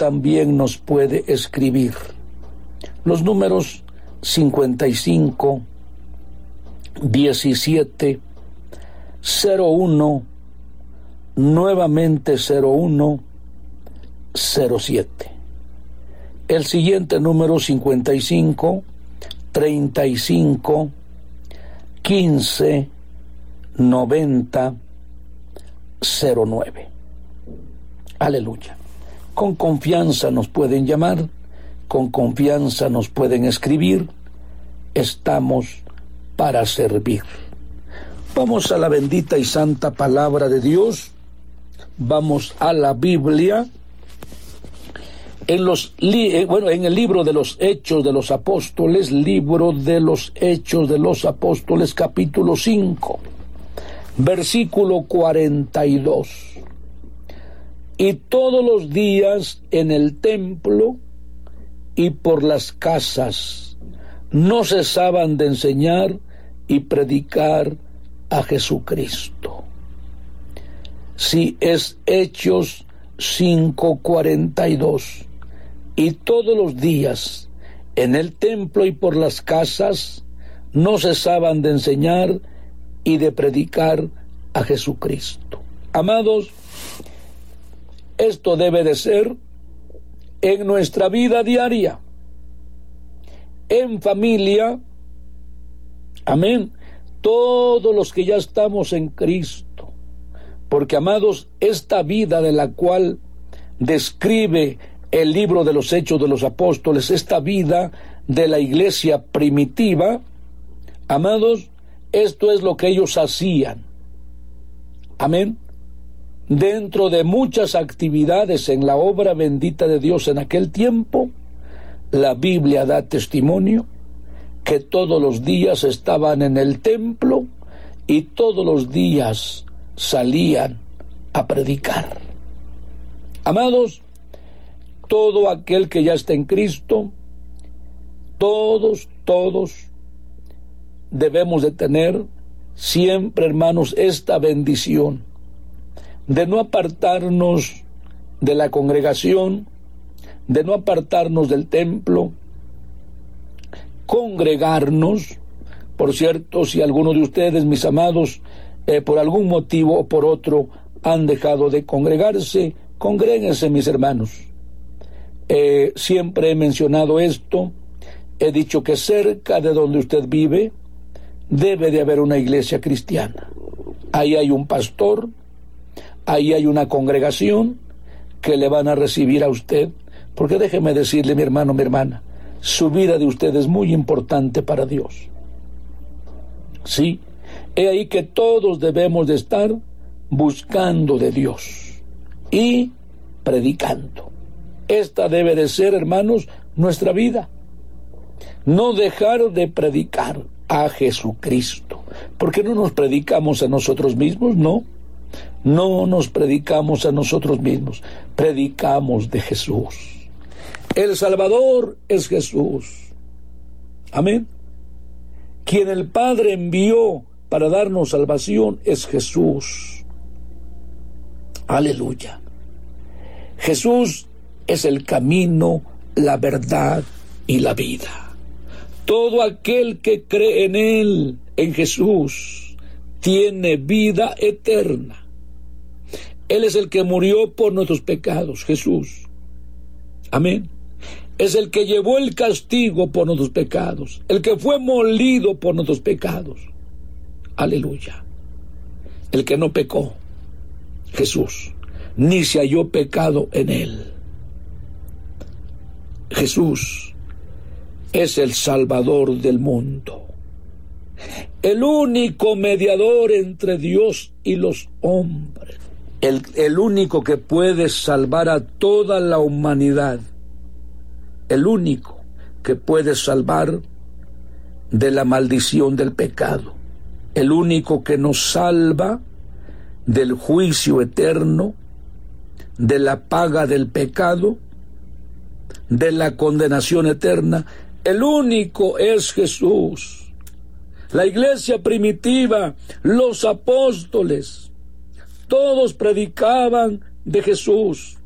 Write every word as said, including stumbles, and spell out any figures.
también nos puede escribir. Los números cincuenta y cinco, diecisiete, cero uno, nuevamente cero uno, cero siete. El siguiente número cincuenta y cinco, treinta y cinco, quince, noventa, cero nueve. Aleluya. Con confianza nos pueden llamar, con confianza nos pueden escribir. Estamos para servir. Vamos a la bendita y santa palabra de Dios. Vamos a la Biblia. En los li- bueno, en el libro de los Hechos de los Apóstoles, libro de los Hechos de los Apóstoles, capítulo cinco, versículo cuarenta y dos. Y todos los días en el templo y por las casas no cesaban de enseñar y predicar a Jesucristo. Si es Hechos cinco cuarenta y dos. Y todos los días en el templo y por las casas no cesaban de enseñar y de predicar a Jesucristo. Amados, esto debe de ser en nuestra vida diaria, en familia. Amén. Todos los que ya estamos en Cristo. Porque, amados, esta vida de la cual describe el libro de los Hechos de los Apóstoles, esta vida de la iglesia primitiva, amados, esto es lo que ellos hacían. Amén. Dentro de muchas actividades en la obra bendita de Dios en aquel tiempo, la Biblia da testimonio que todos los días estaban en el templo y todos los días salían a predicar. Amados, todo aquel que ya está en Cristo, todos, todos debemos de tener siempre, hermanos, esta bendición de no apartarnos de la congregación, de no apartarnos del templo, congregarnos. Por cierto, si alguno de ustedes, mis amados, eh, por algún motivo o por otro han dejado de congregarse, congréguense, mis hermanos. Eh, siempre he mencionado esto, he dicho que cerca de donde usted vive debe de haber una iglesia cristiana. Ahí hay un pastor, ahí hay una congregación que le van a recibir a usted, porque déjeme decirle, mi hermano, mi hermana, su vida de usted es muy importante para Dios. Sí, he ahí que todos debemos de estar buscando de Dios y predicando. Esta debe de ser, hermanos, nuestra vida. No dejar de predicar a Jesucristo. ¿Por qué no nos predicamos a nosotros mismos? No. No nos predicamos a nosotros mismos. Predicamos de Jesús. El Salvador es Jesús. Amén. Quien el Padre envió para darnos salvación es Jesús. Aleluya. Jesús es el camino, la verdad y la vida. Todo aquel que cree en Él, en Jesús, tiene vida eterna. Él es el que murió por nuestros pecados, Jesús. Amén. Es el que llevó el castigo por nuestros pecados, el que fue molido por nuestros pecados. Aleluya. El que no pecó, Jesús, ni se halló pecado en Él. Jesús es el Salvador del mundo, el único mediador entre Dios y los hombres, el, el único que puede salvar a toda la humanidad, el único que puede salvar de la maldición del pecado, el único que nos salva del juicio eterno, de la paga del pecado, de la condenación eterna. El único es Jesús. La iglesia primitiva, los apóstoles, todos predicaban de Jesús.